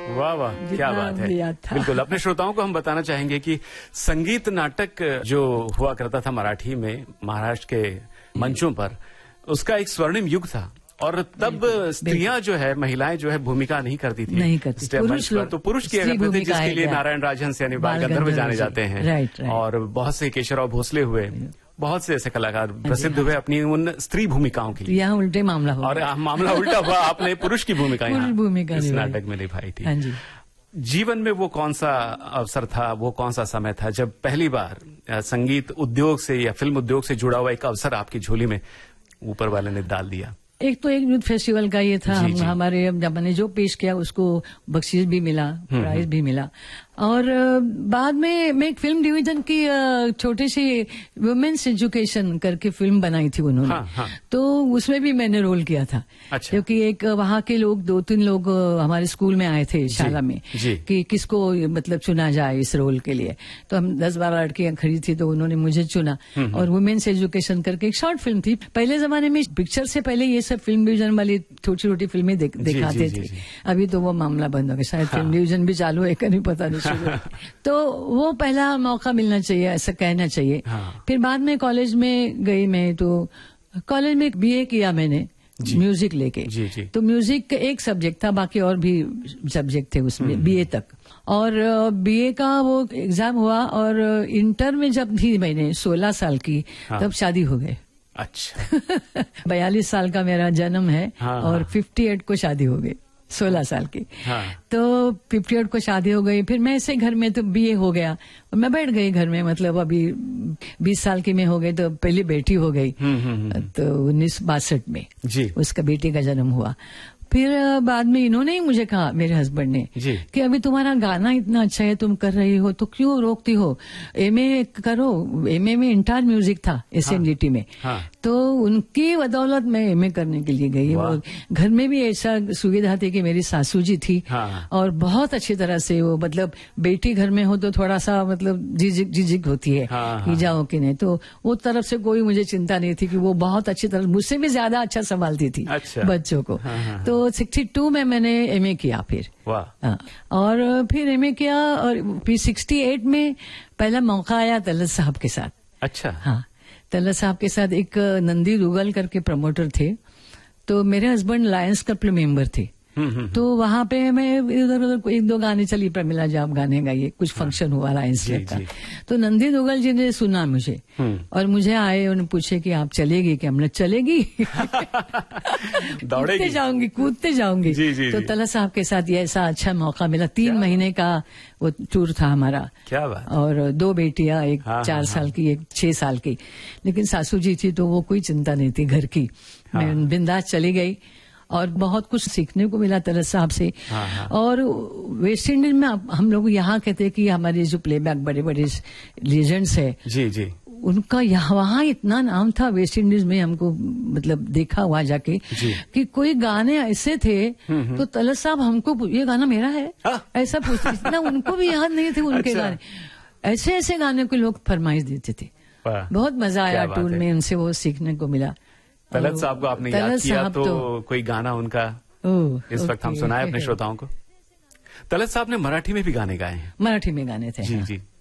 वाह वाह, क्या बात है। बिल्कुल, अपने श्रोताओं को हम बताना चाहेंगे कि संगीत नाटक जो हुआ करता था मराठी में, महाराष्ट्र के मंचों पर, उसका एक स्वर्णिम युग था। और तब स्त्रियां जो है, महिलाएं जो है, भूमिका नहीं करती थी, नहीं करती, पुरुष लोग तो पुरुष किया करते थे, जिसके लिए नारायण राजहंस यानी बाल गंधर्व जाने जाते हैं। राइट। और बहुत से केशवराव भोसले हुए, बहुत से ऐसे कलाकार प्रसिद्ध हुए अपनी उन स्त्री भूमिकाओं के लिए। यहाँ उल्टे मामला हुआ, और मामला उल्टा हुआ, आपने पुरुष की भूमिका इस नाटक में निभाई थी। हाँ जी। जीवन में वो कौन सा अवसर था, वो कौन सा समय था जब पहली बार संगीत उद्योग से या फिल्म उद्योग से जुड़ा हुआ एक अवसर आपकी झोली में ऊपर वाले ने डाल दिया? एक तो एक यूथ फेस्टिवल का ये था, हमारे जब मैंने जो पेश किया उसको बख्शीश भी मिला, प्राइज भी मिला। और बाद में मैं एक फिल्म डिवीजन की छोटी सी वुमेन्स एजुकेशन करके फिल्म बनाई थी उन्होंने। तो उसमें भी मैंने रोल किया था। अच्छा। क्योंकि एक वहाँ के लोग 2-3 लोग हमारे स्कूल में आए थे, शाला में, कि किसको मतलब चुना जाए इस रोल के लिए। तो हम 10-12 लड़कियां खड़ी थी, तो उन्होंने मुझे चुना। और वुमेन्स एजुकेशन करके एक शॉर्ट फिल्म थी। पहले जमाने में पिक्चर से पहले ये सब फिल्म डिवीजन वाली छोटी छोटी फिल्में दिखाते थे। अभी तो वो मामला बंद हो गया, शायद फिल्म डिवीजन भी चालू है कि नहीं पता नहीं। तो वो पहला मौका मिलना चाहिए, ऐसा कहना चाहिए। फिर बाद में कॉलेज में गई मैं, तो कॉलेज में बीए किया मैंने म्यूजिक लेके। तो म्यूजिक एक सब्जेक्ट था, बाकी और भी सब्जेक्ट थे उसमें बीए तक। और बीए का वो एग्जाम हुआ, और इंटर में जब भी मैंने 16 साल की, तब शादी हो गई। अच्छा। 42 साल का मेरा जन्म है, और 58 को शादी हो गई, 16 साल की। तो 58 को शादी हो गई। फिर मैं ऐसे घर में, तो बीए हो गया और मैं बैठ गई घर में। मतलब अभी 20 साल की मैं हो गई, तो पहली बेटी हो गई। तो 1962 में उसका बेटी का जन्म हुआ। फिर बाद में इन्होंने ही मुझे कहा, मेरे हस्बैंड ने, कि अभी तुम्हारा गाना इतना अच्छा है, तुम कर रही हो, तो क्यों रोकती हो, एमए करो। एमए में इंटर म्यूजिक था एसएमजीटी में। तो उनकी बदौलत मैं एमए करने के लिए गई। वो घर में भी ऐसा सुविधा थी कि मेरी सासू जी थी, और बहुत अच्छी तरह से वो, मतलब बेटी घर में हो तो थोड़ा सा मतलब झिझक होती है कि जाओ कि नहीं। तो वो तरफ से कोई मुझे चिंता नहीं थी, कि वो बहुत अच्छी तरह, मुझसे भी ज्यादा अच्छा संभालती थी बच्चों को। तो 62 में मैंने एमए किया फिर। और फिर एमए किया, और फिर 68 में पहला मौका आया तलत साहब के साथ। अच्छा। हाँ, तलत साहब के साथ एक नंदी दुगल करके प्रमोटर थे। तो मेरे हस्बैंड लायंस क्लब मेंबर थे। तो वहां पे मैं इधर उधर 1-2 गाने चली, प्रमिला जी आप गाने गाइए, कुछ फंक्शन हुआ लायंस क्लब का। तो नंदी दुगल जी ने सुना मुझे, और मुझे आए, उन्होंने पूछे कि आप चलेगी क्या? हमने चलेगी। दौड़ेगी, जाऊंगी, कूदते जाऊंगी। तो तलत साहब के साथ ये ऐसा अच्छा मौका मिला। 3 महीने का वो टूर था हमारा। क्या बात। और 2 बेटियां, एक 4 साल की, एक 6 साल की। लेकिन सासू जी थी, तो वो कोई चिंता नहीं थी घर की। मैं बिंदास चली गई, और बहुत कुछ सीखने को मिला तलत साहब से। और वेस्ट इंडीज में हम लोग यहाँ कहते हैं कि हमारे जो प्लेबैक बड़े बड़े लीजेंड्स है, उनका यहाँ वहाँ इतना नाम था वेस्ट इंडीज में, हमको मतलब देखा हुआ जाके, कि कोई गाने ऐसे थे, तो तलत साहब हमको, ये गाना मेरा है, ऐसा पूछते। इतना उनको भी याद नहीं थे उनके गाने। ऐसे ऐसे गाने को लोग फरमाइश देते थे। बहुत मजा आया टूर में, उनसे वो सीखने को मिला। तलत साहब को आपने याद किया, तो कोई गाना उनका इस वक्त हम सुनाए अपने श्रोताओं को। तलत साहब ने मराठी में भी गाने गाए हैं। मराठी में गाने थे। जी।